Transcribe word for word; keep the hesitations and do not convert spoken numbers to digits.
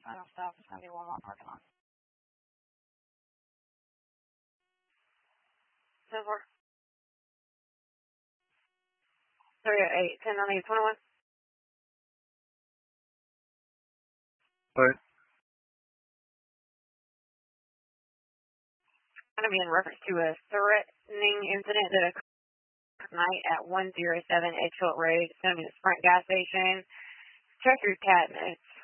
Final stop is going to be Walmart parking lot. ten four. three oh eight, ten ninety, twenty-one. Right. Going to be in reference to a threatening incident that occurred tonight at one oh seven Edgefield Road. It's going to be the Sprint gas station. Check your cabinets.